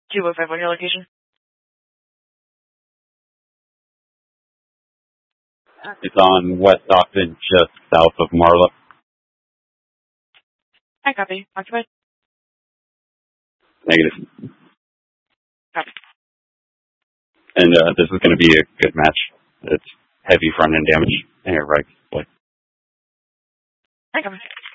205 on your location. It's on West Stockton, just south of Marla. I copy. Occupied. Negative. Copy. And this is going to be a good match. It's heavy front end damage and right. I copy.